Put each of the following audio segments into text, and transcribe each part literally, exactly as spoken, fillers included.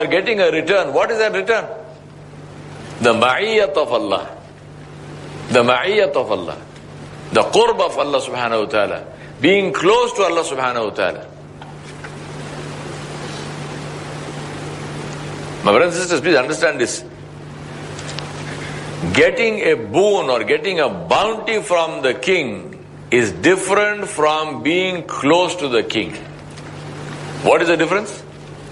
getting a return. What is that return? The ma'iyyat of Allah. The ma'iyyat of Allah. The qurb of Allah subhanahu wa ta'ala. Being close to Allah subhanahu wa ta'ala. My brothers and sisters, please understand this. Getting a boon or getting a bounty from the king is different from being close to the king. What is the difference?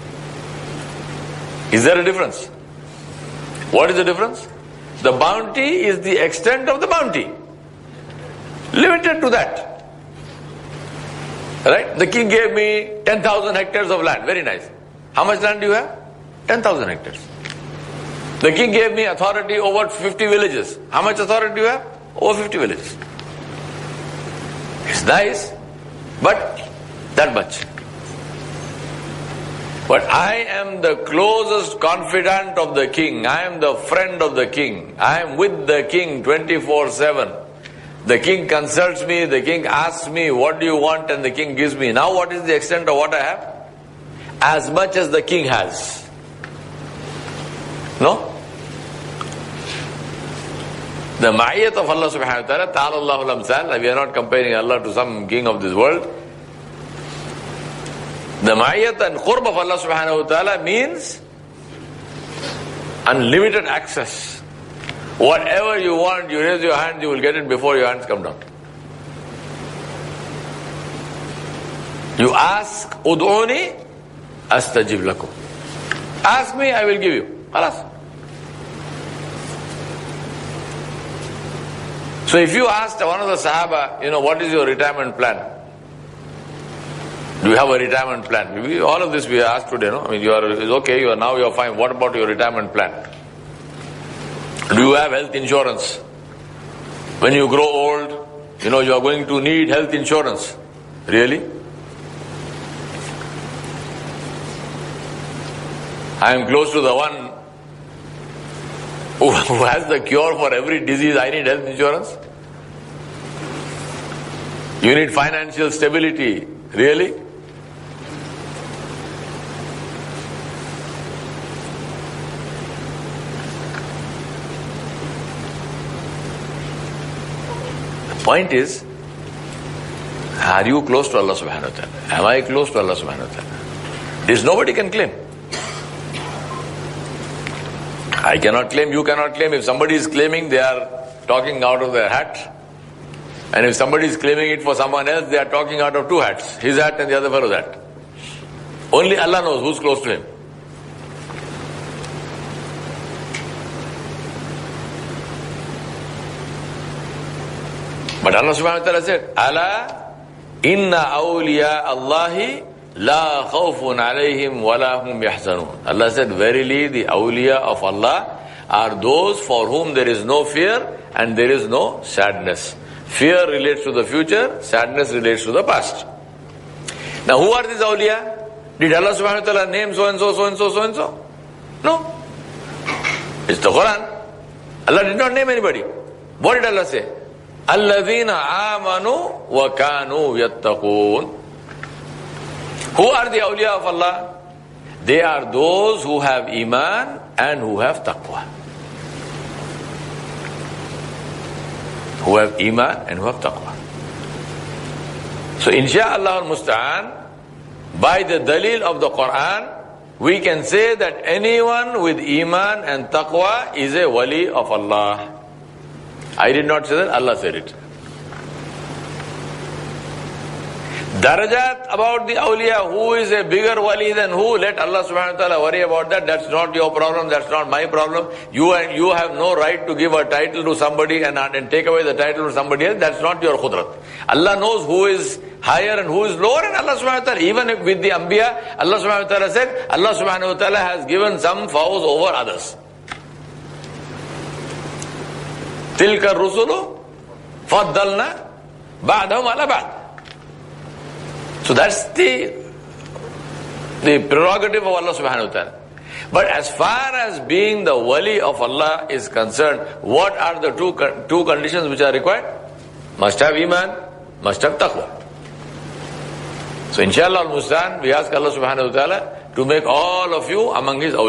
Is there a difference? What is the difference? The bounty is the extent of the bounty. Limited to that. Right? The king gave me ten thousand hectares of land. Very nice. How much land do you have? ten thousand hectares. The king gave me authority over fifty villages. How much authority do you have? Over fifty villages. It's nice, but that much. But I am the closest confidant of the king. I am the friend of the king. I am with the king twenty-four seven. The king consults me, the king asks me, what do you want? And the king gives me. Now what is the extent of what I have? As much as the king has. No? The ma'iyat of Allah subhanahu wa ta'ala, ta'ala Allahu al-amsal, we are not comparing Allah to some king of this world. The ma'iyat and qurb of Allah subhanahu wa ta'ala means unlimited access. Whatever you want, you raise your hand, you will get it before your hands come down. You ask, ud'uni astajib lakum. Ask me, I will give you. Alas. So if you asked one of the Sahaba, you know, what is your retirement plan? Do you have a retirement plan? We, all of this we asked today, no? I mean, you are, it's okay, you are now, you are fine. What about your retirement plan? Do you have health insurance? When you grow old, you know, you are going to need health insurance. Really? I am close to the one who, who has the cure for every disease. I need health insurance. You need financial stability. Really? Point is, are you close to Allah subhanahu wa ta'ala? Am I close to Allah subhanahu wa ta'ala? This nobody can claim. I cannot claim, you cannot claim. If somebody is claiming, they are talking out of their hat. And if somebody is claiming it for someone else, they are talking out of two hats. His hat and the other fellow's hat. Only Allah knows who's close to him. But Allah subhanahu wa ta'ala said, Ala inna awliya Allahi la khawfun alayhim wa la hum yahzanun. Allah said, verily the awliya of Allah are those for whom there is no fear and there is no sadness. Fear relates to the future, sadness relates to the past. Now who are these awliya? Did Allah subhanahu wa ta'ala name so and so, so and so, so and so? No. It's the Quran. Allah did not name anybody. What did Allah say? Alladhina amanu wa kanu yattaqoon. Who are the awliya of Allah? They are those who have iman and who have taqwa. Who have iman and who have taqwa. So insha'Allah al-musta'an, by the dalil of the Quran, we can say that anyone with iman and taqwa is a wali of Allah. I did not say that, Allah said it. Darajat about the awliya, who is a bigger wali than who, let Allah subhanahu wa ta'ala worry about that. That's not your problem, that's not my problem. You and you have no right to give a title to somebody and, and take away the title to somebody else. That's not your khudrat. Allah knows who is higher and who is lower, and Allah subhanahu wa ta'ala, even if with the Anbiya, Allah subhanahu wa ta'ala said, Allah subhanahu wa ta'ala has given some fawz over others. Tilka rusulu faddalna ba'dahum ala ba'd. So that's the, the prerogative of Allah subhanahu wa ta'ala. But as far as being the wali of Allah is concerned, what are the two, two conditions which are required? Must have iman, must have taqwa. So inshallah al-Mustan, we ask Allah subhanahu wa ta'ala to make all of you among his awliya.